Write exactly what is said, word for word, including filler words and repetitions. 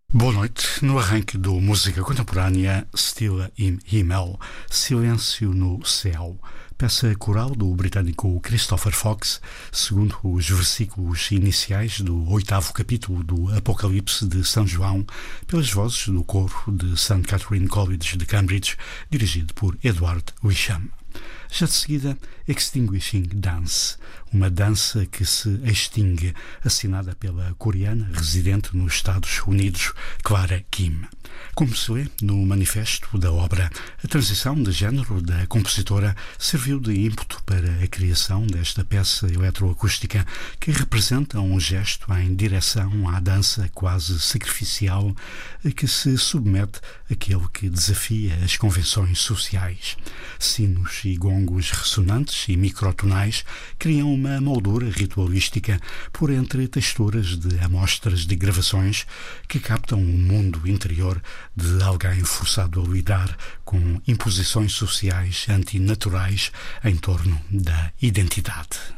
Boa noite. No arranque do Música Contemporânea, Stille im Himmel, Silêncio no Céu, peça coral do britânico Christopher Fox, segundo os versículos iniciais do oitavo capítulo do Apocalipse de São João, pelas vozes do coro de Saint Catherine College de Cambridge, dirigido por Edward Wisham. Já de seguida, Extinguishing Dance, uma dança que se extingue, assinada pela coreana residente nos Estados Unidos, Clara Kim. Como se lê no manifesto da obra, a transição de género da compositora serviu de ímpeto para a criação desta peça eletroacústica que representa um gesto em direção à dança quase sacrificial que se submete àquele que desafia as convenções sociais. Sinos e gongos ressonantes e microtonais criam uma moldura ritualística por entre texturas de amostras de gravações que captam o mundo interior de alguém forçado a lidar com imposições sociais antinaturais em torno da identidade.